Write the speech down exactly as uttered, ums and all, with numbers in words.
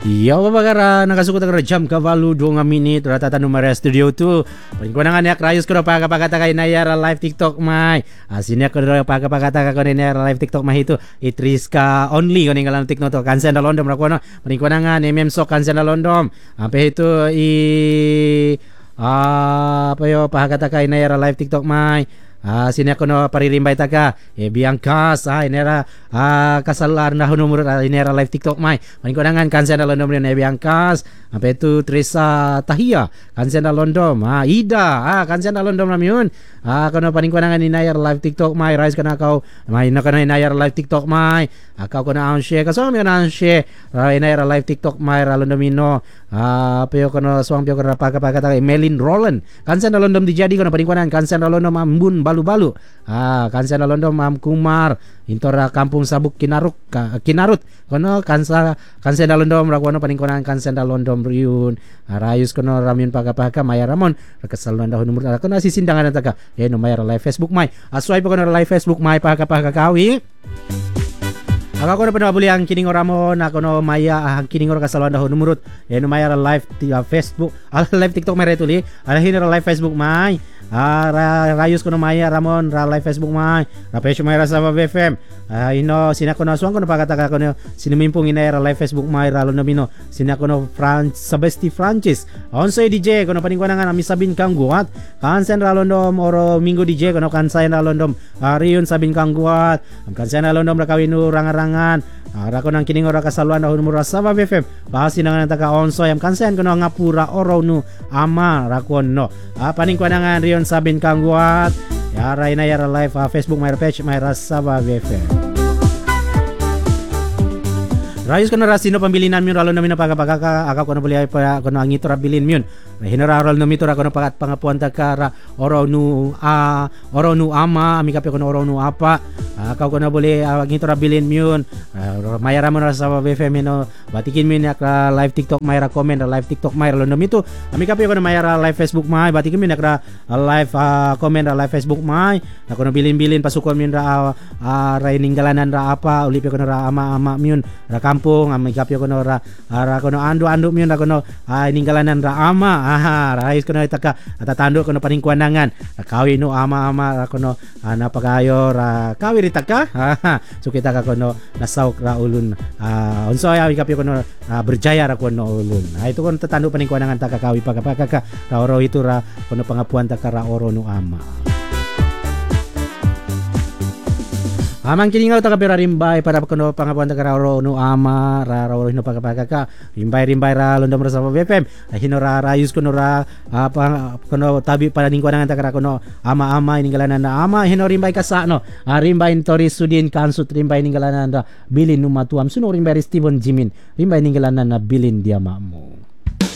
Ya, babagara nakasuko tagara jam kavalu dua minit rata tanu mare studio tu. Pengkonangan yak rayus ko paga paga kay nayara live TikTok mai. Asine ko paga paga ko nayara live TikTok mai itu Itriska only ko ningalan TikTok to kansen da London ra ko no. Pengkonangan M M so kansen da London. Ampe itu i ah apa yo paga kay nayara live TikTok mai. Ah sini ako no paririmbay taka e biangkas ah inera ah kasalar na humur inera live TikTok mai pangkonangan kansen da London e biangkas ampe tu Teresa Tahia kansen da London ah Ida ah kansen da London ramiun ah kono pangkonangan inera live TikTok mai rise kana kau mai na kana inera live TikTok mai akau kono on share kaso mi na share inera live TikTok mai ra London mino ah peo kono suang peo kana paka paka ta Melin Roland kansen da London dijadi kono pangkonangan kansen da London mambun balu-balu ah kansen da London mam Kumar intora kampung sabuk kinaruk kinarut kono kansa kansen da London ra kono paningkonan kansen da London riun rayus kono ramiun paga-paga maya ramon kesaluan da numur kono sisindangan taka eh no maya live Facebook mai aswai kono live Facebook mai paga-paga kawi Aga ko na pa nabuli ang kining oramon ako no maya ang kining or kasaluan da numurut eh no maya live uh, Facebook uh, live TikTok mai retuli ala hinera live Facebook mai ah ra, rayus ko no maya ramon ra live Facebook mai ra pesyo mai ra sa B F M ah ino sina ko no suang ko no pagata ko no sinimpong ina ra live Facebook mai ra no mino sina ko no Franz Sabesti Francis onse D J ko no paningkuanangan ami sabin kang guat kansen ra londom oro minggu D J ko no kansen ra londom ariun sabin kang guat am kansen ra londom ra kawinu rangarangan ara ko nang kining ora kasaluan da humur sa B F M bahasin nang taga onso yam kansen ko no ngapura oro nu ama ra kono ah paningkuanangan rion sabin kang guat ya ra ina ya live uh, Facebook my page my Rasaba B F M Rayus kono rasino pambilinan mi ralo namin paga-paga ka aka kono beli pa kono angito rabilin mi hinara ralo nami to ra kono pagat pangapuan ta kara oro nu a oro nu ama ami kape kono oro nu apa aka kono beli angito rabilin mi mayara mo sa B F M no batikin mi nak live TikTok mayra comment live TikTok mayra ralo nami to ami kape kono mayara live Facebook may batikin mi nak live uh, comment live Facebook may na kono bilin-bilin pasukon mi ra uh, ra ninggalanan ra apa uli pe kono ra ama-ama mi ra kampung ami kapyo kono ra ara kono ando-ando mi na kono ah, ninggalanan ra ama aha rais kono itaka atatando kono paningkuanangan kawi no ama-ama ra kono ana pagayo ra kawi ritaka aha so kita ka kono nasaw ra ulun ah, unso ya kapyo kono ah, berjaya ra kono ulun ah, itu kono tatando paningkuanangan taka kawi pagapaka ra oro itu ra kono pangapuan taka ra oro no ama Amang kiningaw ta kapira rimbay para kono pangapuan ta kararo no ama ra ro no pagapagaka rimbay rimbay ra londom ra sa B F M hino ra rayus kono ra apa kono tabi para ningkuanangan ta kono ama ama iningalanan na ama hino rimbay kasano rimbay tori sudin kansut rimbay iningalanan da bilin numatuam suno rimbay Steven Jimin rimbay iningalanan na bilin diamamo